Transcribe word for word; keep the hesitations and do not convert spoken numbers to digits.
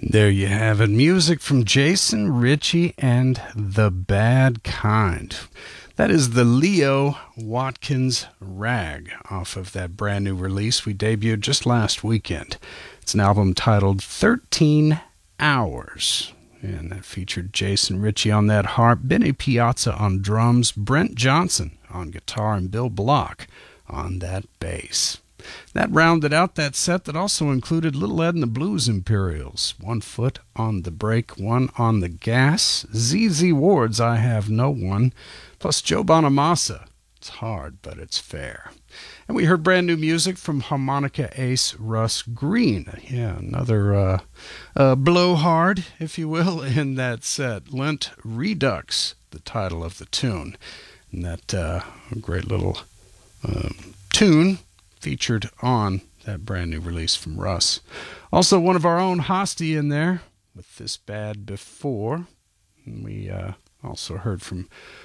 There you have it. Music from Jason Ritchie and The Bad Kind. That is the Leo Watkins Rag off of that brand new release we debuted just last weekend. It's an album titled thirteen hours. And that featured Jason Ritchie on that harp, Benny Piazza on drums, Brent Johnson on guitar, and Bill Block on that bass. That rounded out that set that also included Little Ed and the Blues Imperials, One Foot on the Brake, One on the Gas, Z Z Ward's I Have No One, plus Joe Bonamassa, It's Hard But It's Fair. And we heard brand new music from harmonica ace Russ Green. Yeah, another uh, uh, blowhard, if you will, in that set. Lent Redux, the title of the tune. And that uh, great little um, tune featured on that brand new release from Russ. Also, one of our own Hosty in there with This Bad Before. And we uh, also heard from